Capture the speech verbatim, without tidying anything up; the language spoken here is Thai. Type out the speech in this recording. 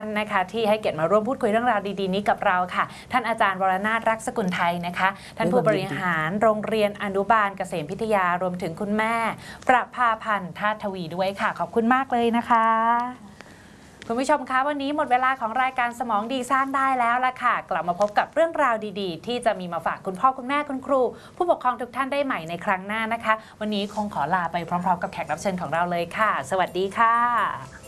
นะคะที่ให้เกียรติมาร่วมพูดคุยเรื่องราวดีๆนี้กับเราค่ะท่านอาจารย์วรนาถรักสกุลไทยนะคะท่านผู้บริหารโรงเรียนอนุบาลเกษมพิทยารวมถึงคุณแม่ประภาพันธ์ธาตุทวีด้วยค่ะขอบคุณมากเลยนะคะคุณผู้ชมคะวันนี้หมดเวลาของรายการสมองดีสร้างได้แล้วล่ะค่ะกลับมาพบกับเรื่องราวดีๆที่จะมีมาฝากคุณพ่อคุณแม่คุณครูผู้ปกครองทุกท่านได้ใหม่ในครั้งหน้านะคะวันนี้คงขอลาไปพร้อมๆกับแขกรับเชิญของเราเลยค่ะสวัสดีค่ะ